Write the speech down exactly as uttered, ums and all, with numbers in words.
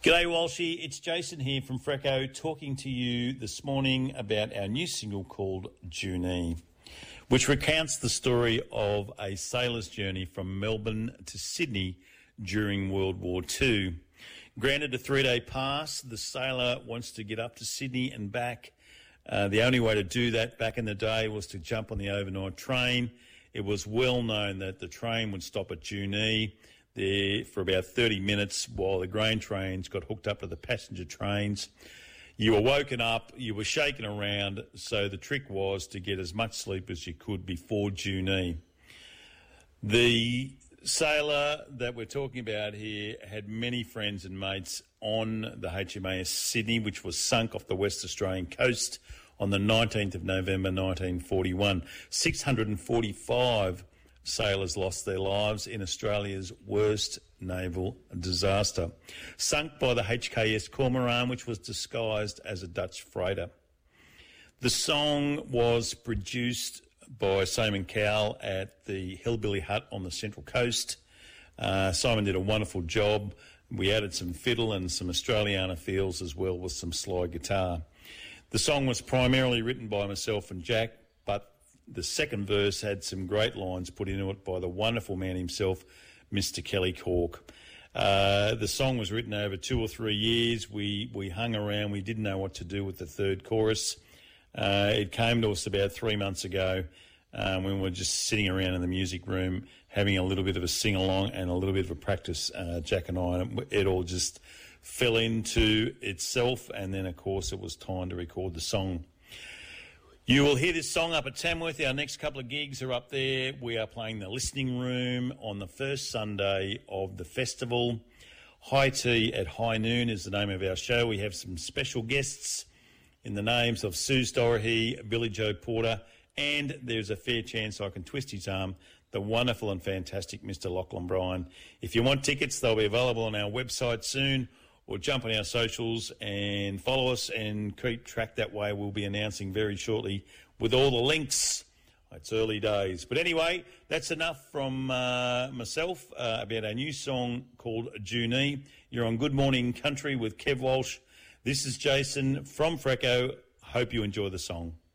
G'day Walshy, it's Jason here from Freco talking to you this morning about our new single called Junee, which recounts the story of a sailor's journey from Melbourne to Sydney during World War Two. Granted a three-day pass, the sailor wants to get up to Sydney and back. Uh, the only way to do that back in the day was to jump on the overnight train. It was well known that the train would stop at Junee there for about thirty minutes while the grain trains got hooked up to the passenger trains. You were woken up, you were shaken around, so the trick was to get as much sleep as you could before Junee. The sailor that we're talking about here had many friends and mates on the H M A S Sydney, which was sunk off the West Australian coast on the nineteenth of November nineteen forty-one. six hundred forty-five sailors lost their lives in Australia's worst naval disaster, sunk by the H K S Cormoran, which was disguised as a Dutch freighter. The song was produced by Simon Cowell at the Hillbilly Hut on the Central Coast. Uh, Simon did a wonderful job. We added some fiddle and some Australiana feels as well with some slide guitar. The song was primarily written by myself and Jack, but the second verse had some great lines put into it by the wonderful man himself, Mister Kelly Cork. Uh, the song was written over two or three years. We we hung around. We didn't know what to do with the third chorus. Uh, it came to us about three months ago um, when we were just sitting around in the music room having a little bit of a sing-along and a little bit of a practice, uh, Jack and I, and it all just fell into itself, and then, of course, it was time to record the song. You will hear this song up at Tamworth. Our next couple of gigs are up there. We are playing the Listening Room on the first Sunday of the festival. High Tea at High Noon is the name of our show. We have some special guests in the names of Suze Doherty, Billy Joe Porter, and there's a fair chance I can twist his arm, the wonderful and fantastic Mister Lachlan Bryan. If you want tickets, they'll be available on our website soon, or jump on our socials and follow us and keep track that way. We'll be announcing very shortly with all the links. It's early days. But anyway, that's enough from uh, myself uh, about our new song called Junee. You're on Good Morning Country with Kev Walsh. This is Jason from Freco. Hope you enjoy the song.